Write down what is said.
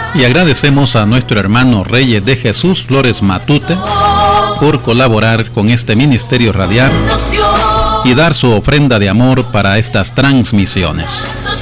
Y agradecemos a nuestro hermano Reyes de Jesús Flores Matute por colaborar con este ministerio radial y dar su ofrenda de amor para estas transmisiones.